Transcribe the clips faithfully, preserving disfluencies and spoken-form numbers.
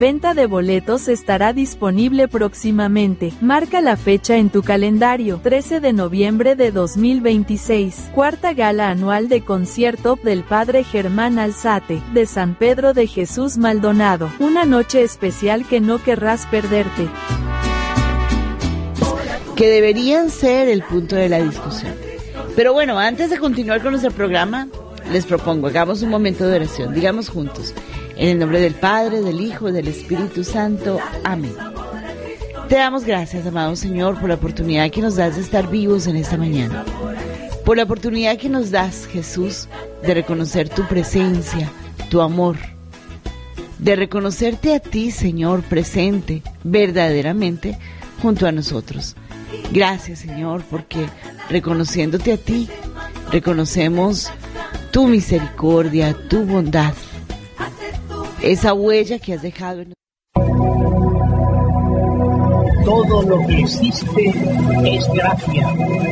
Venta de boletos estará disponible próximamente. Marca la fecha en tu calendario. trece de noviembre de dos mil veintiséis. Cuarta gala anual de concierto del Padre Germán Alzate, de San Pedro de Jesús Maldonado. Una noche especial que no querrás perderte. Que deberían ser el punto de la discusión. Pero bueno, antes de continuar con nuestro programa, les propongo, hagamos un momento de oración. Digamos juntos. En el nombre del Padre, del Hijo y del Espíritu Santo. Amén. Te damos gracias, amado Señor, por la oportunidad que nos das de estar vivos en esta mañana. Por la oportunidad que nos das, Jesús, de reconocer tu presencia, tu amor. De reconocerte a ti, Señor, presente, verdaderamente, junto a nosotros. Gracias, Señor, porque reconociéndote a ti, reconocemos tu misericordia, tu bondad. Esa huella que has dejado en todo lo que existe es gracia.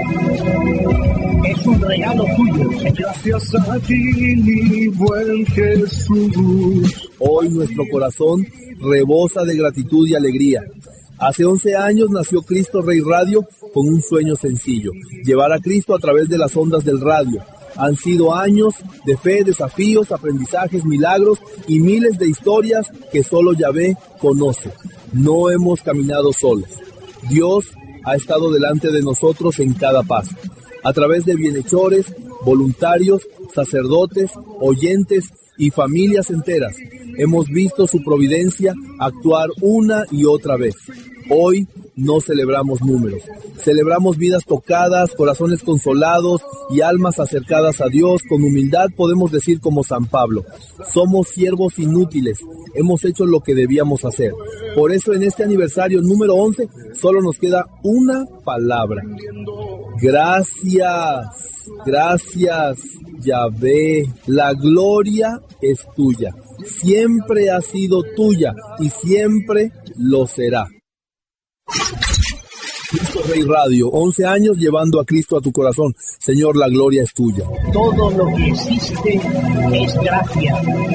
Es un regalo tuyo, Señor. Gracias a ti, mi buen Jesús. Hoy nuestro corazón rebosa de gratitud y alegría. Hace once años nació Cristo Rey Radio con un sueño sencillo: llevar a Cristo a través de las ondas del radio. Han sido años de fe, desafíos, aprendizajes, milagros y miles de historias que solo Yahvé conoce. No hemos caminado solos. Dios ha estado delante de nosotros en cada paso. A través de bienhechores, voluntarios, sacerdotes, oyentes y familias enteras, hemos visto su providencia actuar una y otra vez. Hoy no celebramos números, celebramos vidas tocadas, corazones consolados y almas acercadas a Dios. Con humildad podemos decir como San Pablo: somos siervos inútiles, hemos hecho lo que debíamos hacer. Por eso en este aniversario número once solo nos queda una palabra: gracias, gracias Yahvé. La gloria es tuya, siempre ha sido tuya y siempre lo será. Cristo Rey Radio, once años llevando a Cristo a tu corazón. Señor, la gloria es tuya. Todo lo que existe es gracia.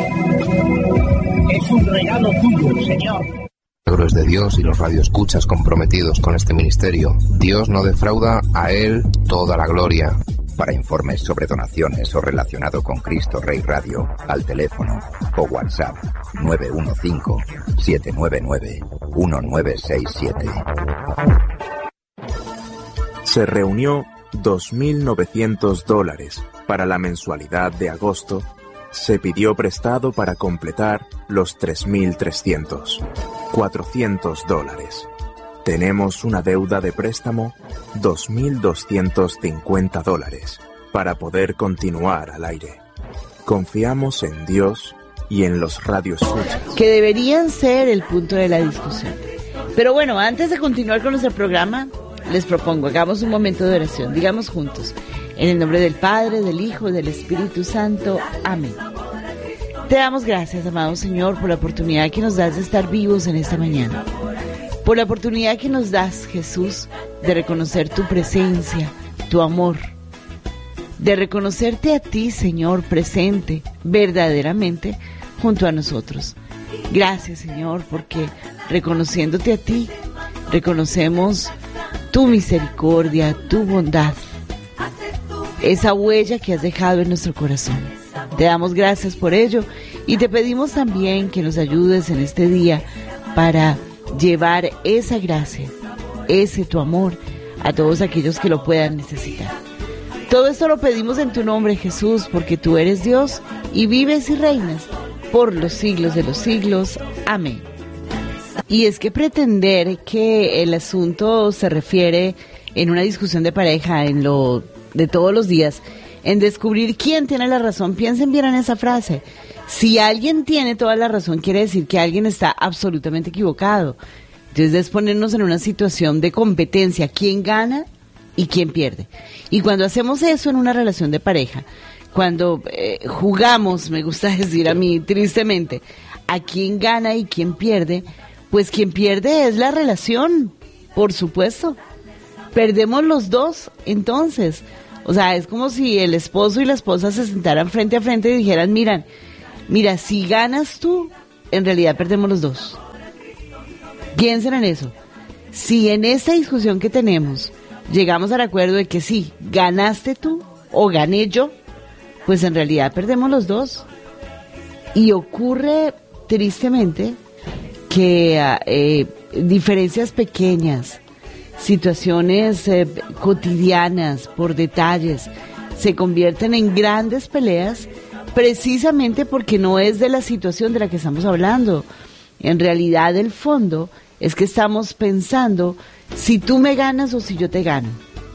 Es un regalo tuyo, Señor. Milagros de Dios y los radioescuchas comprometidos con este ministerio. Dios no defrauda, a Él toda la gloria. Para informes sobre donaciones o relacionado con Cristo Rey Radio, al teléfono o WhatsApp nueve uno cinco, siete nueve nueve, uno nueve seis siete. Se reunió dos mil novecientos dólares para la mensualidad de agosto. Se pidió prestado para completar los tres mil trescientos. cuatrocientos dólares. Tenemos una deuda de préstamo, dos mil doscientos cincuenta dólares, para poder continuar al aire. Confiamos en Dios y en los radioescuchas. Que deberían ser el punto de la discusión. Pero bueno, antes de continuar con nuestro programa, les propongo, hagamos un momento de oración. Digamos juntos, en el nombre del Padre, del Hijo y del Espíritu Santo. Amén. Te damos gracias, amado Señor, por la oportunidad que nos das de estar vivos en esta mañana. Por la oportunidad que nos das, Jesús, de reconocer tu presencia, tu amor. De reconocerte a ti, Señor, presente, verdaderamente, junto a nosotros. Gracias, Señor, porque reconociéndote a ti, reconocemos tu misericordia, tu bondad. Esa huella que has dejado en nuestro corazón. Te damos gracias por ello y te pedimos también que nos ayudes en este día para llevar esa gracia, ese tu amor, a todos aquellos que lo puedan necesitar. Todo esto lo pedimos en tu nombre, Jesús, porque tú eres Dios y vives y reinas por los siglos de los siglos. Amén. Y es que pretender que el asunto se refiere en una discusión de pareja, en lo de todos los días, en descubrir quién tiene la razón, piensen bien en esa frase. Si alguien tiene toda la razón, quiere decir que alguien está absolutamente equivocado. Entonces es ponernos en una situación de competencia, quién gana y quién pierde. Y cuando hacemos eso en una relación de pareja, cuando eh, jugamos, me gusta decir a mí tristemente, a quién gana y quién pierde, pues quien pierde es la relación, por supuesto. Perdemos los dos, entonces. O sea, es como si el esposo y la esposa se sentaran frente a frente y dijeran, miran, mira, si ganas tú, en realidad perdemos los dos. Piensen en eso. Si en esta discusión que tenemos llegamos al acuerdo de que sí, ganaste tú o gané yo, pues en realidad perdemos los dos. Y ocurre tristemente que eh, diferencias pequeñas, situaciones eh, cotidianas, por detalles, se convierten en grandes peleas precisamente porque no es de la situación de la que estamos hablando. En realidad el fondo es que estamos pensando si tú me ganas o si yo te gano.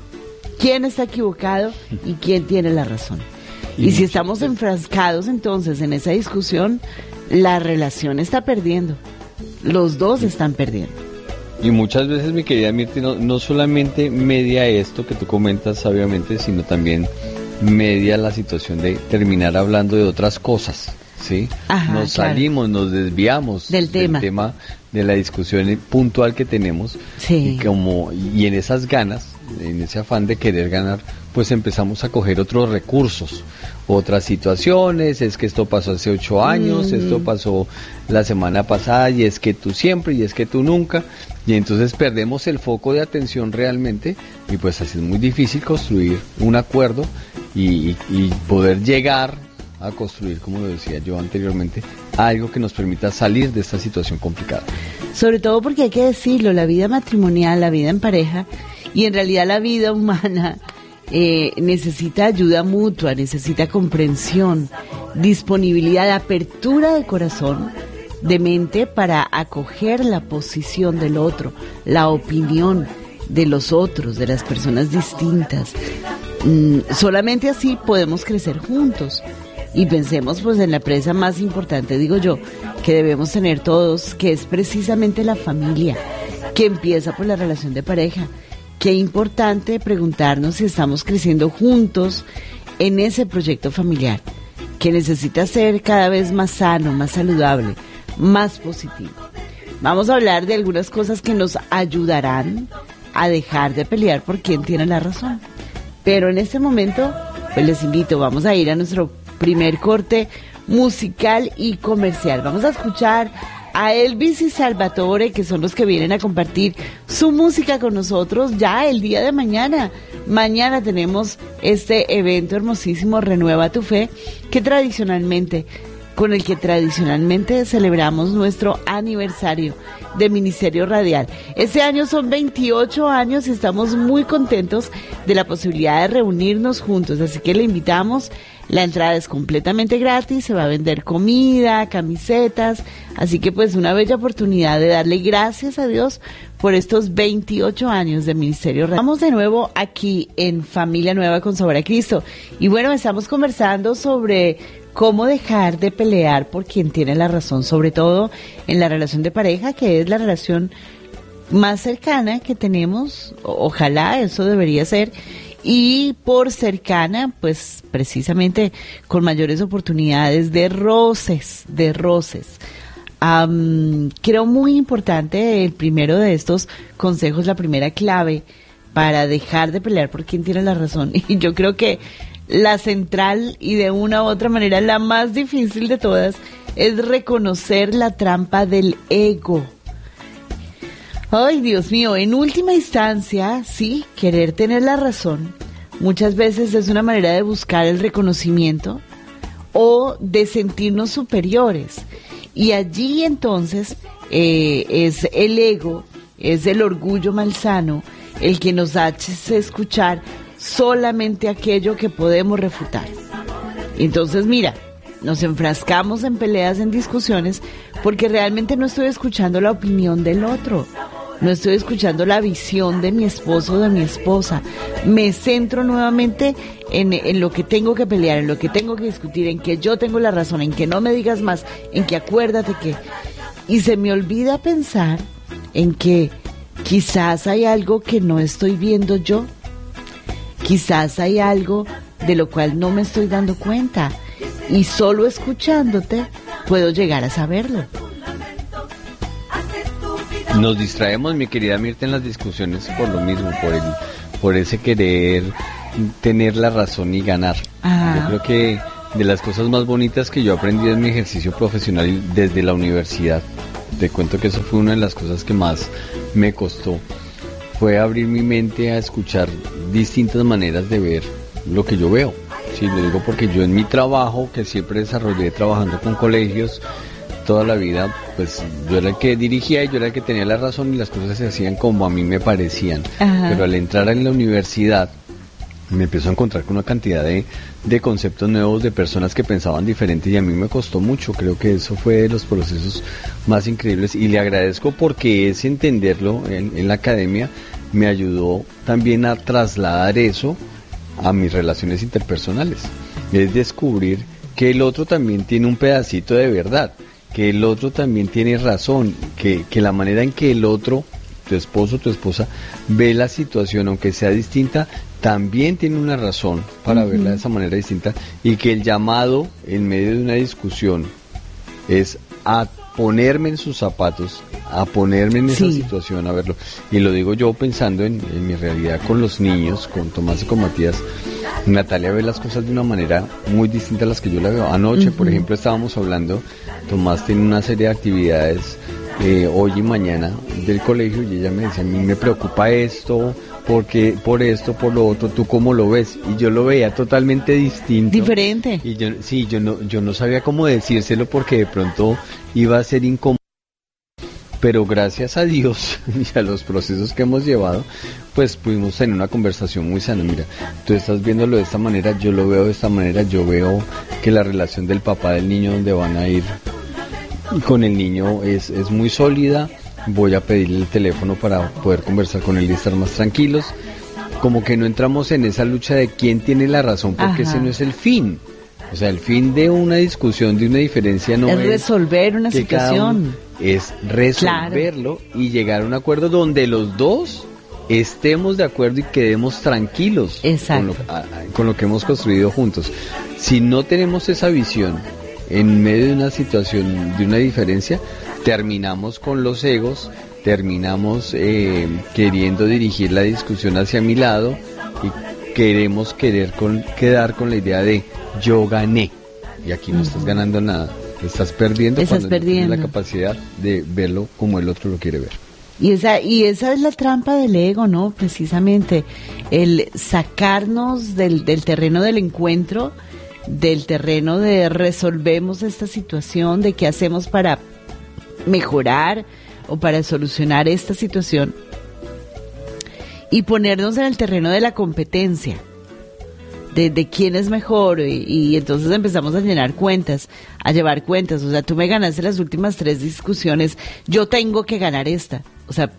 ¿Quién está equivocado y quién tiene la razón? Y si estamos enfrascados entonces en esa discusión, la relación está perdiendo. Los dos están perdiendo. Y muchas veces, mi querida Mirti, no, no solamente media esto que tú comentas sabiamente, sino también media la situación de terminar hablando de otras cosas, ¿sí? Ajá, nos claro. salimos, nos desviamos del tema. del tema de la discusión puntual que tenemos, sí. y como y en esas ganas, en ese afán de querer ganar, pues empezamos a coger otros recursos, otras situaciones. Es que esto pasó hace ocho años, mm. esto pasó la semana pasada, y es que tú siempre, y es que tú nunca, y entonces perdemos el foco de atención realmente, y pues así es muy difícil construir un acuerdo y, y, y poder llegar a construir, como lo decía yo anteriormente, algo que nos permita salir de esta situación complicada. Sobre todo porque hay que decirlo, la vida matrimonial, la vida en pareja, y en realidad la vida humana eh, necesita ayuda mutua, necesita comprensión, disponibilidad, apertura de corazón, de mente, para acoger la posición del otro, la opinión de los otros, de las personas distintas. Mm, solamente así podemos crecer juntos. Y pensemos pues en la presa más importante, digo yo, que debemos tener todos, que es precisamente la familia, que empieza por la relación de pareja. Qué importante preguntarnos si estamos creciendo juntos en ese proyecto familiar, que necesita ser cada vez más sano, más saludable, más positivo. Vamos a hablar de algunas cosas que nos ayudarán a dejar de pelear por quien tiene la razón. Pero en este momento, pues les invito, vamos a ir a nuestro primer corte musical y comercial. Vamos a escuchar a Elvis y Salvatore, que son los que vienen a compartir su música con nosotros ya el día de mañana. Mañana tenemos este evento hermosísimo, Renueva tu Fe, que tradicionalmente, con el que tradicionalmente celebramos nuestro aniversario de Ministerio Radial. Este año son veintiocho años y estamos muy contentos de la posibilidad de reunirnos juntos, así que le invitamos. La entrada es completamente gratis, se va a vender comida, camisetas, así que pues una bella oportunidad de darle gracias a Dios por estos veintiocho años de Ministerio Radio. Estamos de nuevo aquí en Familia Nueva con Sabor a Cristo, y bueno, estamos conversando sobre cómo dejar de pelear por quien tiene la razón, sobre todo en la relación de pareja, que es la relación más cercana que tenemos. Ojalá eso debería ser. Y por cercana, pues precisamente con mayores oportunidades de roces, de roces. Um, creo muy importante el primero de estos consejos, la primera clave para dejar de pelear por quien tiene la razón. Y yo creo que la central y de una u otra manera la más difícil de todas es reconocer la trampa del ego. Ay, Dios mío, en última instancia, sí, querer tener la razón muchas veces es una manera de buscar el reconocimiento o de sentirnos superiores. Y allí entonces eh, es el ego, es el orgullo malsano el que nos hace escuchar solamente aquello que podemos refutar. Entonces, mira, nos enfrascamos en peleas, en discusiones, porque realmente no estoy escuchando la opinión del otro. No estoy escuchando la visión de mi esposo o de mi esposa. Me centro nuevamente en, en lo que tengo que pelear, en lo que tengo que discutir, en que yo tengo la razón, en que no me digas más, en que acuérdate que... Y se me olvida pensar en que quizás hay algo que no estoy viendo yo. Quizás hay algo de lo cual no me estoy dando cuenta. Y solo escuchándote puedo llegar a saberlo. Nos distraemos, mi querida Mirta, en las discusiones por lo mismo, por el, por ese querer tener la razón y ganar. Ajá. Yo creo que de las cosas más bonitas que yo aprendí en mi ejercicio profesional desde la universidad te cuento que eso fue una de las cosas que más me costó, fue abrir mi mente a escuchar distintas maneras de ver lo que yo veo. Sí, lo digo porque yo en mi trabajo, que siempre desarrollé trabajando con colegios toda la vida, pues yo era el que dirigía y yo era el que tenía la razón y las cosas se hacían como a mí me parecían. Ajá. Pero al entrar en la universidad me empezó a encontrar con una cantidad de, de conceptos nuevos, de personas que pensaban diferente, y a mí me costó mucho. Creo que eso fue de los procesos más increíbles y le agradezco porque ese entenderlo en, en la academia me ayudó también a trasladar eso a mis relaciones interpersonales. Es descubrir que el otro también tiene un pedacito de verdad, que el otro también tiene razón, que, que la manera en que el otro, tu esposo, tu esposa, ve la situación, aunque sea distinta, también tiene una razón para uh-huh. verla de esa manera distinta, y que el llamado en medio de una discusión es a ponerme en sus zapatos, a ponerme en esa sí. situación, a verlo. Y lo digo yo pensando en, en mi realidad con los niños, con Tomás y con Matías. Natalia ve las cosas de una manera muy distinta a las que yo la veo. Anoche, uh-huh. por ejemplo, estábamos hablando, Tomás tiene una serie de actividades eh, hoy y mañana del colegio, y ella me decía, a mí me preocupa esto, porque por esto, por lo otro, ¿tú cómo lo ves? Y yo lo veía totalmente distinto. Diferente. Y yo, sí, yo no, yo no sabía cómo decírselo porque de pronto iba a ser incómodo. Pero gracias a Dios y a los procesos que hemos llevado, pues pudimos tener una conversación muy sana. Mira, tú estás viéndolo de esta manera, yo lo veo de esta manera, yo veo que la relación del papá del niño donde van a ir con el niño es, es muy sólida. Voy a pedirle el teléfono para poder conversar con él y estar más tranquilos. Como que no entramos en esa lucha de quién tiene la razón, porque Ajá. ese no es el fin. O sea, el fin de una discusión, de una diferencia no es... Es resolver una situación. Es resolverlo claro. y llegar a un acuerdo donde los dos estemos de acuerdo y quedemos tranquilos con lo, a, con lo que hemos construido juntos. Si no tenemos esa visión en medio de una situación, de una diferencia, terminamos con los egos, terminamos eh, queriendo dirigir la discusión hacia mi lado y queremos querer con, quedar con la idea de yo gané, y aquí no uh-huh. estás ganando nada, estás perdiendo estás cuando perdiendo. No tienes la capacidad de verlo como el otro lo quiere ver. Y esa, y esa es la trampa del ego, ¿no? Precisamente, el sacarnos del, del terreno del encuentro, del terreno de resolvemos esta situación, de qué hacemos para mejorar o para solucionar esta situación, y ponernos en el terreno de la competencia, de, de quién es mejor, y, y entonces empezamos a llenar cuentas, a llevar cuentas. O sea, tú me ganaste las últimas tres discusiones, yo tengo que ganar esta. O sea,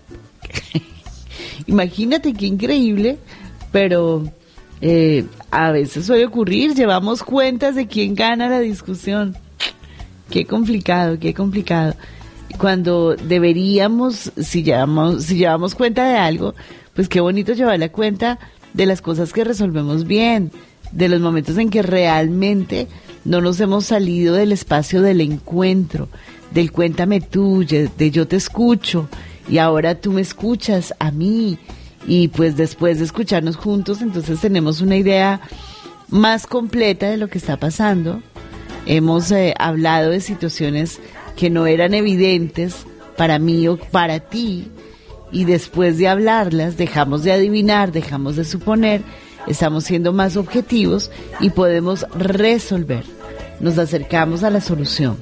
imagínate qué increíble, pero eh, a veces suele ocurrir, llevamos cuentas de quién gana la discusión. Qué complicado, qué complicado. Cuando deberíamos, si llevamos, si llevamos cuenta de algo, pues qué bonito llevar la cuenta de las cosas que resolvemos bien, de los momentos en que realmente no nos hemos salido del espacio del encuentro, del cuéntame tú, de yo te escucho y ahora tú me escuchas a mí, y pues después de escucharnos juntos, entonces tenemos una idea más completa de lo que está pasando. Hemos eh, hablado de situaciones que no eran evidentes para mí o para ti, y después de hablarlas dejamos de adivinar, dejamos de suponer, estamos siendo más objetivos y podemos resolver, nos acercamos a la solución.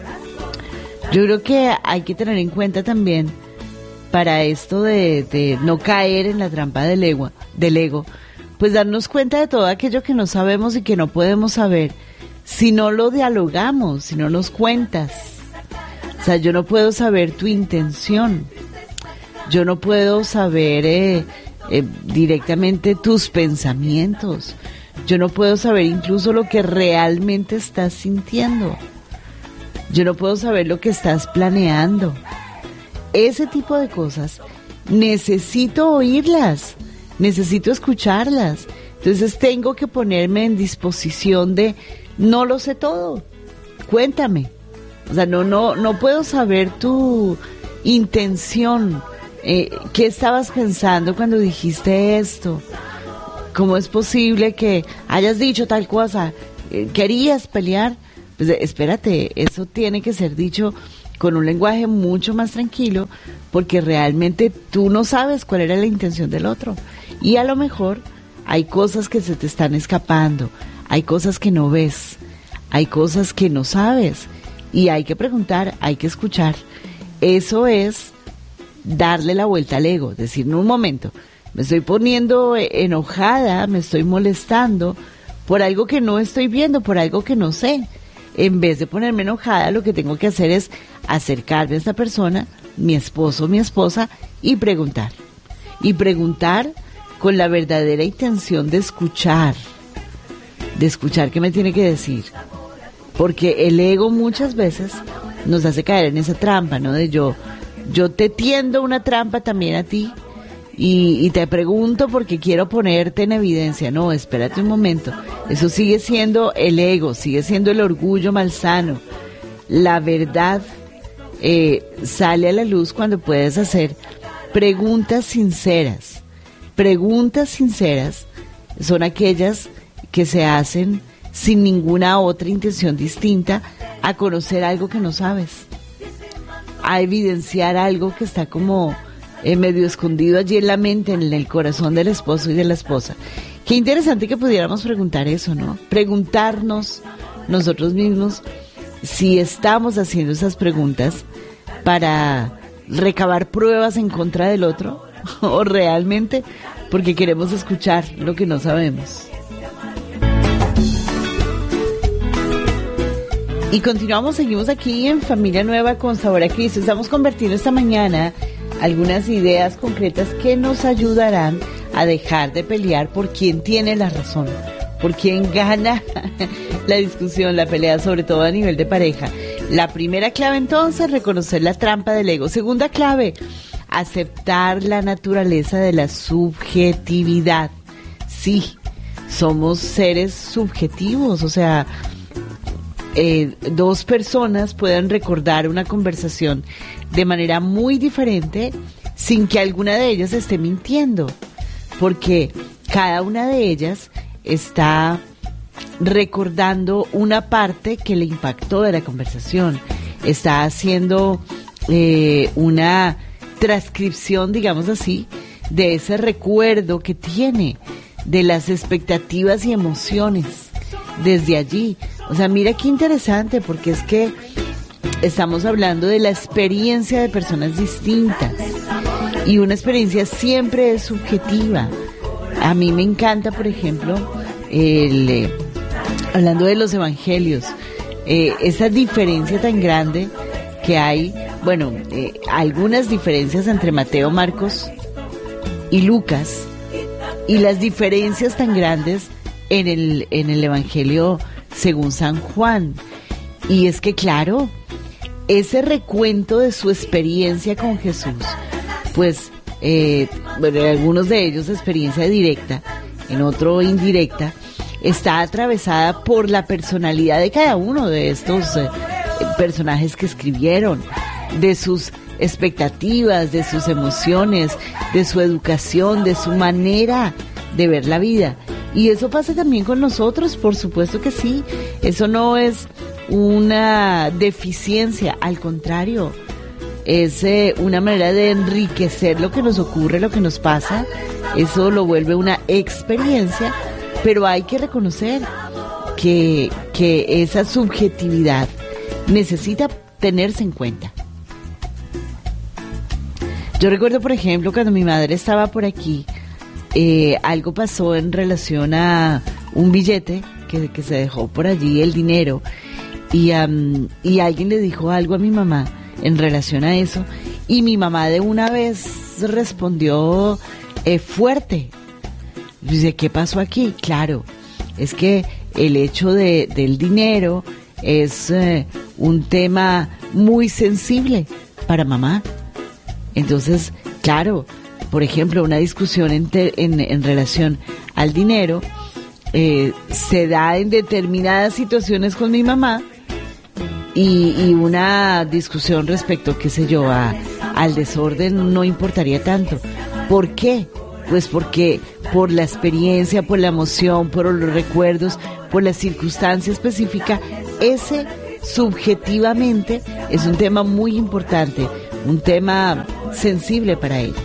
Yo creo que hay que tener en cuenta también, para esto de, de no caer en la trampa del ego, del ego, pues darnos cuenta de todo aquello que no sabemos y que no podemos saber si no lo dialogamos, si no nos cuentas. O sea, yo no puedo saber tu intención, yo no puedo saber eh, eh, directamente tus pensamientos, yo no puedo saber incluso lo que realmente estás sintiendo, yo no puedo saber lo que estás planeando. Ese tipo de cosas necesito oírlas, necesito escucharlas. Entonces tengo que ponerme en disposición de no lo sé todo, cuéntame. O sea, no, no, no puedo saber tu intención, eh, qué estabas pensando cuando dijiste esto, cómo es posible que hayas dicho tal cosa, eh, querías pelear. Pues espérate, eso tiene que ser dicho con un lenguaje mucho más tranquilo, porque realmente tú no sabes cuál era la intención del otro. Y a lo mejor hay cosas que se te están escapando, hay cosas que no ves, hay cosas que no sabes, y hay que preguntar, hay que escuchar. Eso es darle la vuelta al ego, decir, en un momento, me estoy poniendo enojada, me estoy molestando por algo que no estoy viendo, por algo que no sé. En vez de ponerme enojada, lo que tengo que hacer es acercarme a esta persona, mi esposo, mi esposa, y preguntar. Y preguntar con la verdadera intención de escuchar, de escuchar qué me tiene que decir. Porque el ego muchas veces nos hace caer en esa trampa, ¿no? De yo, yo te tiendo una trampa también a ti, y, y te pregunto porque quiero ponerte en evidencia. No, espérate un momento. Eso sigue siendo el ego, sigue siendo el orgullo malsano. La verdad eh, sale a la luz cuando puedes hacer preguntas sinceras. Preguntas sinceras son aquellas que se hacen sin ninguna otra intención distinta a conocer algo que no sabes, a evidenciar algo que está como eh, medio escondido allí en la mente, en el corazón del esposo y de la esposa. Qué interesante que pudiéramos preguntar eso, ¿no? Preguntarnos nosotros mismos si estamos haciendo esas preguntas para recabar pruebas en contra del otro o realmente porque queremos escuchar lo que no sabemos. Y continuamos, seguimos aquí en Familia Nueva con Sabor a Cristo. Estamos convirtiendo esta mañana algunas ideas concretas que nos ayudarán a dejar de pelear por quién tiene la razón, por quién gana la discusión, la pelea, sobre todo a nivel de pareja. La primera clave entonces, reconocer la trampa del ego. Segunda clave, aceptar la naturaleza de la subjetividad. Sí, somos seres subjetivos, o sea, eh, dos personas pueden recordar una conversación de manera muy diferente sin que alguna de ellas esté mintiendo, porque cada una de ellas está recordando una parte que le impactó de la conversación, está haciendo eh, una transcripción, digamos así, de ese recuerdo que tiene, de las expectativas y emociones desde allí. O sea, mira qué interesante, porque es que estamos hablando de la experiencia de personas distintas y una experiencia siempre es subjetiva. A mí me encanta, por ejemplo, el, eh, hablando de los evangelios, eh, esa diferencia tan grande que hay, bueno, eh, algunas diferencias entre Mateo, Marcos y Lucas, y las diferencias tan grandes en el, en el evangelio según San Juan. Y es que, claro, ese recuento de su experiencia con Jesús, pues, eh, bueno, en algunos de ellos experiencia directa, en otro indirecta, está atravesada por la personalidad de cada uno de estos eh, personajes que escribieron, de sus expectativas, de sus emociones, de su educación, de su manera de ver la vida. Y eso pasa también con nosotros, por supuesto que sí. Eso no es una deficiencia, al contrario, es eh, una manera de enriquecer lo que nos ocurre, lo que nos pasa. Eso lo vuelve una experiencia, pero hay que reconocer que, que esa subjetividad necesita tenerse en cuenta. Yo recuerdo, por ejemplo, cuando mi madre estaba por aquí, eh, algo pasó en relación a un billete que, que se dejó por allí, el dinero, y, um, y alguien le dijo algo a mi mamá en relación a eso, y mi mamá de una vez respondió eh, fuerte. Dice, ¿qué pasó aquí? Claro, es que el hecho de, del dinero es eh, un tema muy sensible para mamá. Entonces, claro, por ejemplo, una discusión en, te, en, en relación al dinero eh, se da en determinadas situaciones con mi mamá y, y una discusión respecto, qué sé yo, a, al desorden no importaría tanto. ¿Por qué? Pues porque por la experiencia, por la emoción, por los recuerdos, por la circunstancia específica, ese subjetivamente es un tema muy importante, un tema sensible para él.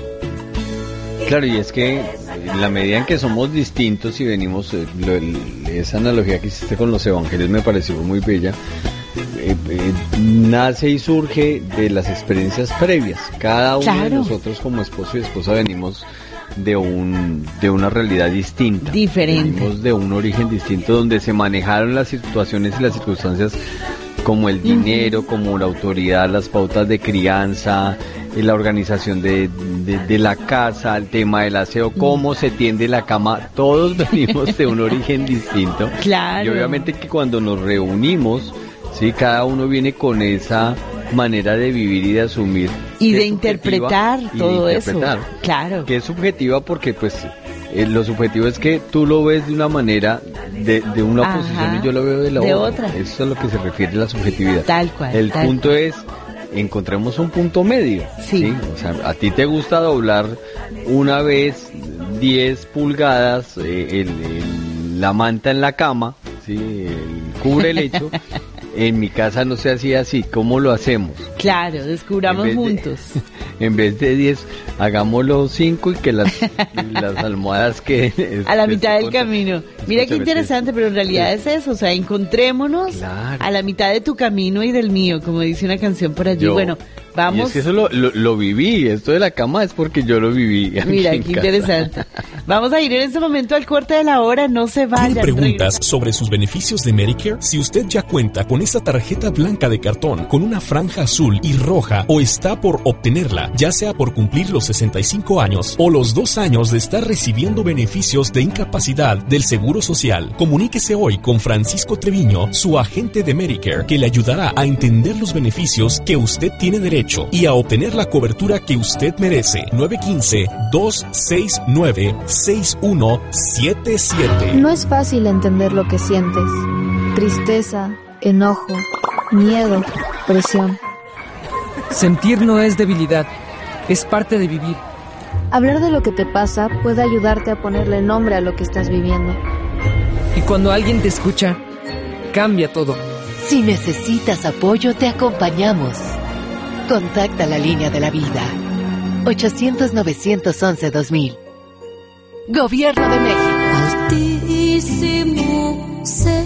Claro, y es que en la medida en que somos distintos y venimos, eh, lo, el, esa analogía que hiciste con los evangelios me pareció muy bella, eh, eh, nace y surge de las experiencias previas. Cada uno Claro. de nosotros como esposo y esposa venimos de un de una realidad distinta, Diferente. venimos de un origen distinto donde se manejaron las situaciones y las circunstancias como el dinero, como la autoridad, las pautas de crianza, eh, la organización de, de, de la casa, el tema del aseo, cómo se tiende la cama. Todos venimos de un origen distinto. Claro. Y obviamente que cuando nos reunimos, sí, cada uno viene con esa manera de vivir y de asumir Y que de es interpretar subjetiva, y todo de eso. interpretar, Claro. que es subjetiva porque pues eh, lo subjetivo es que tú lo ves de una manera, de, de una Ajá. posición y yo lo veo de la De otra. otra. Eso es a lo que se refiere la subjetividad. Tal cual, El tal punto cual. es, encontremos un punto medio. Sí. O sea, a ti te gusta doblar una vez diez pulgadas eh, el- el- la manta en la cama, ¿sí? El cubre lecho. En mi casa no se hacía así. ¿Cómo lo hacemos? Claro, descubramos En vez de- juntos. En vez de diez, hagámoslo cinco y que las, las almohadas queden A la mitad del contra- camino. Mira qué escúchame, interesante, pero en realidad es eso, o sea, encontrémonos Claro. a la mitad de tu camino y del mío, como dice una canción por allí. Yo- Bueno, Y vamos. es que eso lo, lo, lo viví, esto de la cama es porque yo lo viví. aquí Mira, en qué casa. interesante. Vamos a ir en este momento al corte de la hora, no se vayan. ¿Tiene preguntas regresa- sobre sus beneficios de Medicare? Si usted ya cuenta con esa tarjeta blanca de cartón con una franja azul y roja o está por obtenerla, ya sea por cumplir los sesenta y cinco años o los dos años de estar recibiendo beneficios de incapacidad del Seguro Social, comuníquese hoy con Francisco Treviño, su agente de Medicare, que le ayudará a entender los beneficios que usted tiene derecho y a obtener la cobertura que usted merece. nueve uno cinco, dos seis nueve, seis uno siete siete. No es fácil entender lo que sientes. Tristeza, enojo, miedo, presión. Sentir no es debilidad, es parte de vivir. Hablar de lo que te pasa puede ayudarte a ponerle nombre a lo que estás viviendo. Y cuando alguien te escucha, cambia todo. Si necesitas apoyo, te acompañamos. Contacta la línea de la vida. ochocientos, novecientos once, dos mil. Gobierno de México. Altísimo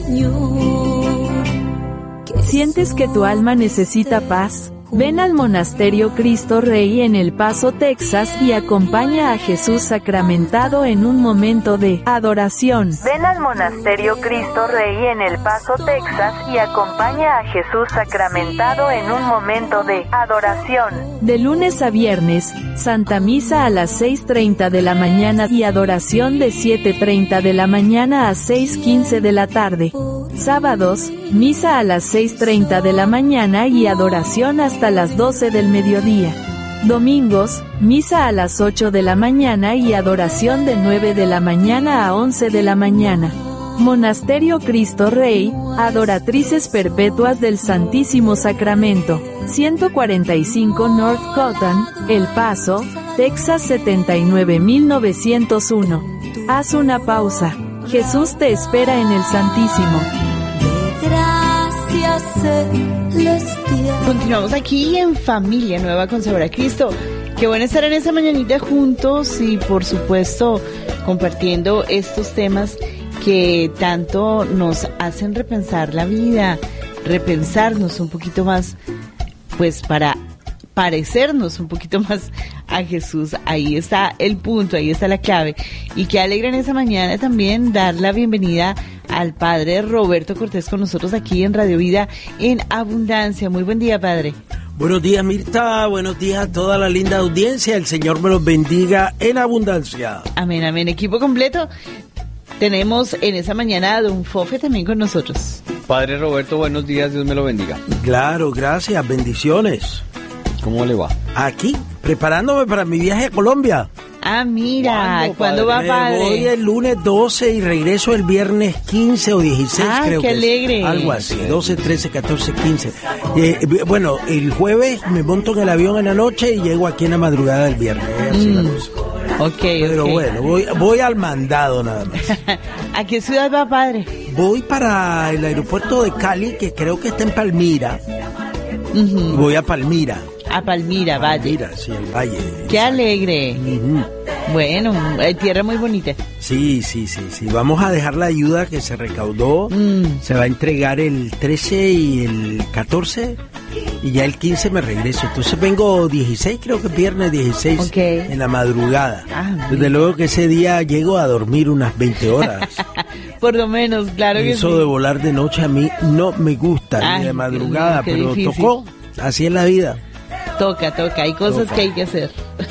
Señor. ¿Sientes que tu alma necesita paz? Ven al Monasterio Cristo Rey en El Paso, Texas, y acompaña a Jesús sacramentado en un momento de adoración. Ven al Monasterio Cristo Rey en El Paso, Texas, y acompaña a Jesús sacramentado en un momento de adoración. De lunes a viernes, Santa Misa a las seis treinta de la mañana y adoración de siete treinta de la mañana a seis quince de la tarde. Sábados, misa a las seis treinta de la mañana y adoración hasta las doce del mediodía. Domingos, misa a las ocho de la mañana y adoración de nueve de la mañana a once de la mañana. Monasterio Cristo Rey, Adoratrices Perpetuas del Santísimo Sacramento, ciento cuarenta y cinco North Cotton, El Paso, Texas setenta y nueve mil novecientos uno. Haz una pausa. Jesús te espera en el Santísimo. Gracias celestial. Continuamos aquí en Familia Nueva con Sabor a Cristo. Qué bueno estar en esta mañanita juntos y por supuesto compartiendo estos temas que tanto nos hacen repensar la vida, repensarnos un poquito más, pues para parecernos un poquito más a Jesús. Ahí está el punto, ahí está la clave. Y qué alegre en esta mañana también dar la bienvenida al Padre Roberto Cortés con nosotros aquí en Radio Vida en Abundancia. Muy buen día, Padre. Buenos días, Mirta. Buenos días a toda la linda audiencia. El Señor me los bendiga en abundancia. Amén, amén. Equipo completo. Tenemos en esa mañana a Don Fofe también con nosotros. Padre Roberto, buenos días, Dios me lo bendiga. Claro, gracias, bendiciones. ¿Cómo le va? Aquí, preparándome para mi viaje a Colombia. Ah, mira, ¿cuándo, ¿Cuándo va, Me Padre? voy el lunes doce y regreso el viernes quince o dieciséis, Ah, creo qué que es. alegre. Algo así, doce, trece, catorce, quince. Eh, bueno, el jueves me monto en el avión en la noche y llego aquí en la madrugada del viernes. Así la cosa. Ok, Pero ok. bueno, voy, voy al mandado nada más. ¿A qué ciudad va, padre? Voy para el aeropuerto de Cali, que creo que está en Palmira. Uh-huh. Voy a Palmira. A Palmira, Valle. Palmira, sí, el Valle. Qué alegre. Uh-huh. Bueno, hay tierra muy bonita. Sí, sí, sí, sí. Vamos a dejar la ayuda que se recaudó. Mm. Se va a entregar el trece y el catorce. Y ya el quince me regreso. Entonces vengo dieciséis, creo que viernes dieciséis, okay. en la madrugada. Ah, Desde luego que ese día llego a dormir unas veinte horas. Por lo menos, claro que Eso sí. de volar de noche a mí no me gusta, Ay, ni de madrugada, qué pero difícil. tocó. Así es la vida. Toca, toca, hay cosas Toca. que hay que hacer.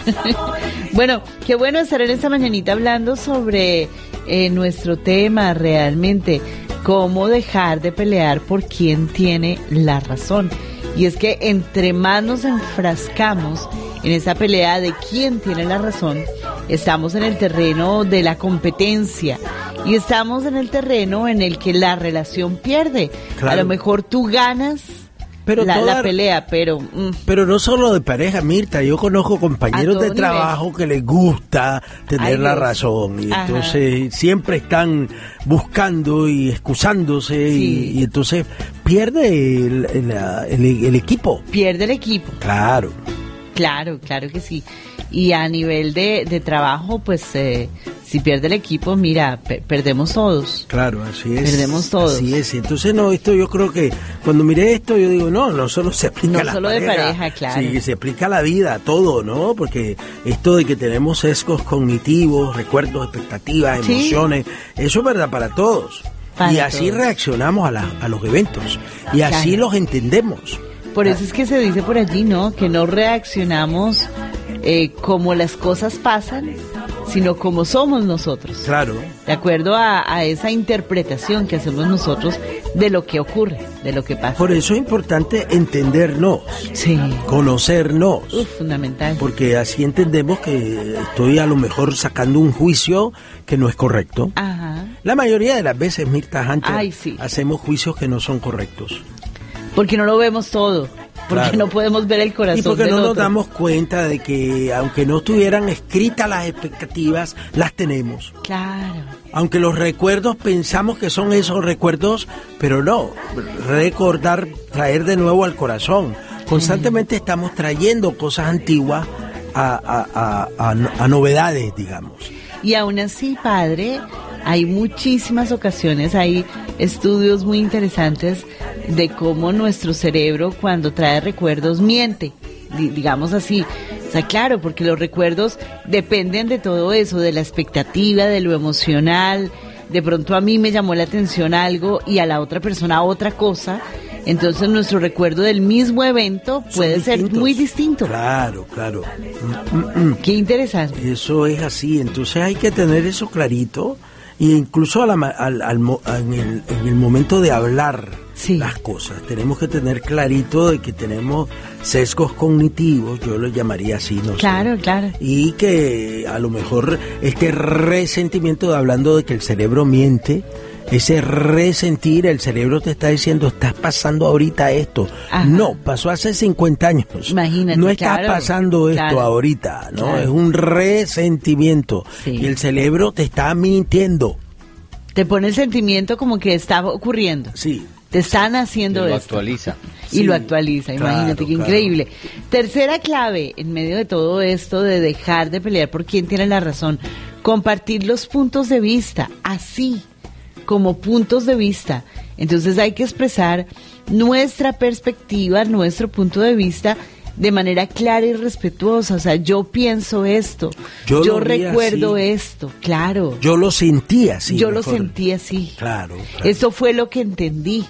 Bueno, qué bueno estar en esta mañanita hablando sobre eh, nuestro tema realmente, cómo dejar de pelear por quien tiene la razón. Y es que entre más nos enfrascamos en esa pelea de quién tiene la razón, estamos en el terreno de la competencia y estamos en el terreno en el que la relación pierde. Claro. A lo mejor tú ganas Pero la, toda- la pelea, pero... mm, Pero no solo de pareja, Mirta, yo conozco compañeros A todo de nivel. trabajo que les gusta tener Ay, la Dios. razón y Ajá. entonces siempre están buscando y excusándose Sí. y, y entonces pierde el, el- el- el equipo. pierde el equipo. Claro. Claro, claro que sí. Y a nivel de, de trabajo, pues eh, si pierde el equipo, mira, pe- perdemos todos. Claro, así es. Perdemos todos. Así es. Entonces, no, esto yo creo que cuando miré esto, yo digo, no, no solo se aplica No a la solo de pareja, pareja, claro. Sí, se aplica a la vida, a todo, ¿no? Porque esto de que tenemos sesgos cognitivos, recuerdos, expectativas, Sí. emociones, eso es verdad para todos. Para y así todos. reaccionamos a, la- a los eventos. Y así Claro. los entendemos. Por eso es que se dice por allí, ¿no? Que no reaccionamos eh, como las cosas pasan, sino como somos nosotros. Claro. De acuerdo a, a esa interpretación que hacemos nosotros de lo que ocurre, de lo que pasa. Por eso es importante entendernos, Sí. conocernos. Uf, fundamental. Porque así entendemos que estoy a lo mejor sacando un juicio que no es correcto. Ajá. La mayoría de las veces, Mirta Hunter, Ay, sí. hacemos juicios que no son correctos. Porque no lo vemos todo. Porque Claro. no podemos ver el corazón Y porque del no nos otro. damos cuenta de que aunque no estuvieran escritas las expectativas, las tenemos. Claro. Aunque los recuerdos pensamos que son esos recuerdos, pero no. Recordar, traer de nuevo al corazón. Constantemente estamos trayendo cosas antiguas a, a- a- a- a novedades, digamos. Y aún así, padre, hay muchísimas ocasiones, hay estudios muy interesantes de cómo nuestro cerebro cuando trae recuerdos miente, di- digamos así. O sea, claro, porque los recuerdos dependen de todo eso, de la expectativa, de lo emocional. De pronto a mí me llamó la atención algo y a la otra persona otra cosa. Entonces nuestro recuerdo del mismo evento puede ser distintos. muy distinto. Claro, claro. Mm, mm, mm. Qué interesante. Eso es así, entonces hay que tener eso clarito e incluso a la ma- al, al mo- en, el, en el momento de hablar las cosas, tenemos que tener clarito de que tenemos sesgos cognitivos, yo lo llamaría así, no sé. Claro, claro. Y que a lo mejor este resentimiento de hablando de que el cerebro miente, ese resentir, el cerebro te está diciendo, estás pasando ahorita esto. Ajá. No, pasó hace cincuenta años. Imagínate, No está claro, pasando esto claro. ahorita, ¿no? Claro. Es un resentimiento. Sí. Y el cerebro te está mintiendo. Te pone el sentimiento como que está ocurriendo. Sí. Te están haciendo Y lo esto. actualiza. Y Sí, lo actualiza, claro, imagínate qué claro. increíble. Tercera clave en medio de todo esto de dejar de pelear por quién tiene la razón, compartir los puntos de vista, así como puntos de vista. Entonces hay que expresar nuestra perspectiva, nuestro punto de vista de manera clara y respetuosa. O sea, yo pienso esto, Yo yo, lo vi recuerdo así. esto, claro. Yo lo sentí así. yo lo mejor. sentí así. Claro, claro. Eso fue lo que entendí.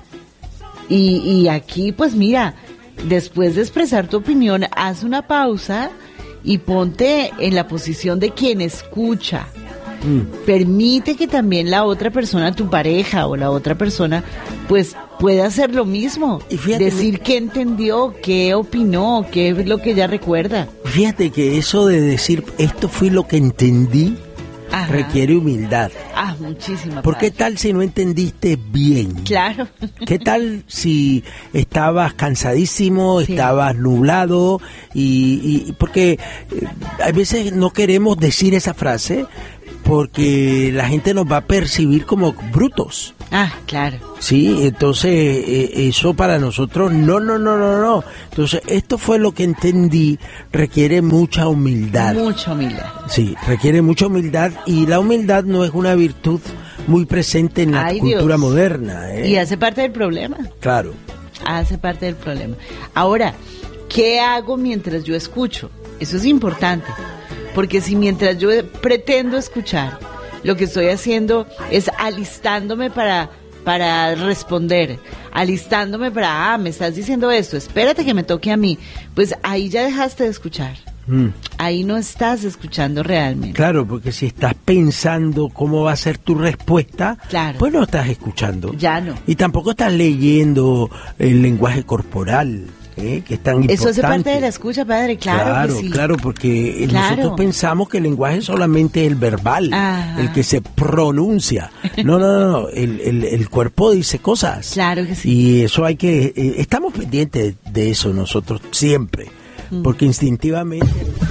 Y, y aquí, pues mira, después de expresar tu opinión, haz una pausa y ponte en la posición de quien escucha. Mm. Permite que también la otra persona, tu pareja o la otra persona, pues pueda hacer lo mismo. Y fíjate, decir qué entendió, qué opinó, qué es lo que ella recuerda. Fíjate que eso de decir, esto fue lo que entendí, Ajá. requiere humildad. Ah, muchísima. ¿Por qué tal si no entendiste bien? Claro. ¿Qué tal si estabas cansadísimo, Sí. estabas nublado? Y, y porque eh, a veces no queremos decir esa frase porque la gente nos va a percibir como brutos. Ah, claro. Sí, entonces eh, eso para nosotros, no, no, no, no, no. Entonces esto fue lo que entendí, requiere mucha humildad. Mucha humildad. Sí, requiere mucha humildad y la humildad no es una virtud muy presente en la Ay, cultura Dios. moderna. ¿eh? Y hace parte del problema. Claro. Hace parte del problema. Ahora, ¿qué hago mientras yo escucho? Eso es importante. Porque si mientras yo pretendo escuchar, lo que estoy haciendo es alistándome para, para responder, alistándome para, ah, me estás diciendo esto, espérate que me toque a mí, pues ahí ya dejaste de escuchar. Mm. Ahí no estás escuchando realmente. Claro, porque si estás pensando cómo va a ser tu respuesta, Claro. pues no estás escuchando. Ya no. Y tampoco estás leyendo el lenguaje corporal, ¿eh? que es tan importante. Eso hace parte de la escucha, padre, claro, Claro, que sí. claro, porque Claro. nosotros pensamos que el lenguaje es solamente el verbal, Ajá. el que se pronuncia. No, no, no, no, el, el, el cuerpo dice cosas. Claro que sí. Y eso hay que, eh, estamos pendientes de eso nosotros siempre, Mm. porque instintivamente...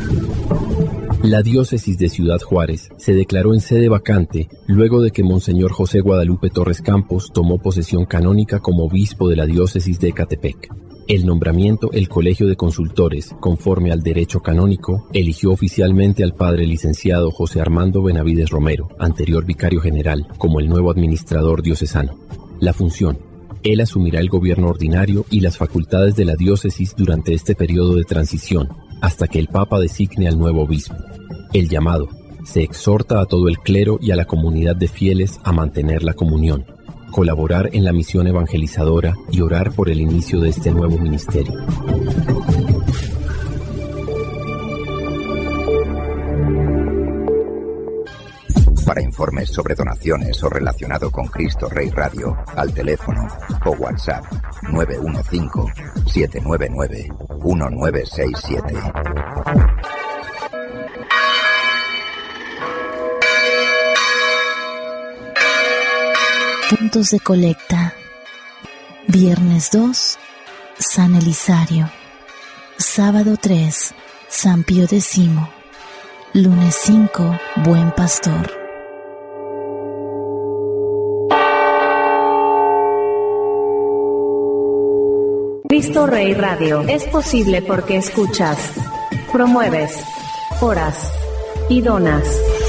La diócesis de Ciudad Juárez se declaró en sede vacante luego de que Monseñor José Guadalupe Torres Campos tomó posesión canónica como obispo de la diócesis de Ecatepec. El nombramiento, el Colegio de Consultores, conforme al derecho canónico, eligió oficialmente al padre licenciado José Armando Benavides Romero, anterior vicario general, como el nuevo administrador diocesano. La función: él asumirá el gobierno ordinario y las facultades de la diócesis durante este periodo de transición, hasta que el Papa designe al nuevo obispo. El llamado: se exhorta a todo el clero y a la comunidad de fieles a mantener la comunión, colaborar en la misión evangelizadora y orar por el inicio de este nuevo ministerio. Para informes sobre donaciones o relacionado con Cristo Rey Radio, al teléfono o WhatsApp nueve uno cinco, siete nueve nueve, uno nueve seis siete. Puntos de colecta. Viernes dos, San Elisario. Sábado tres, San Pío X. Lunes cinco, Buen Pastor. Cristo Rey Radio es posible porque escuchas, promueves, oras y donas.